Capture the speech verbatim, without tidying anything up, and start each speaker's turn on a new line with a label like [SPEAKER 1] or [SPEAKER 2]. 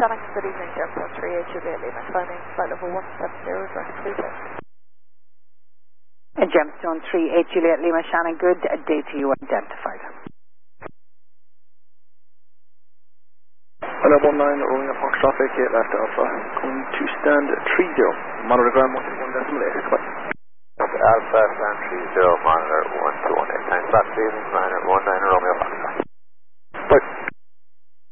[SPEAKER 1] Shannon, good evening, Gemstone three eight Juliet Lima, climbing flight level one seven zero, direct three six.
[SPEAKER 2] And Gemstone three eight Juliet Lima, Shannon, good, date to you identified.
[SPEAKER 3] Hello, one nine, rolling up Fox traffic, eight left Alpha, coming to stand three zero, monitor ground one two one decimal eight, goodbye.
[SPEAKER 4] Alpha, stand three zero, monitor one two one eight, thanks, back to evening, nine one nine, Romeo Fox.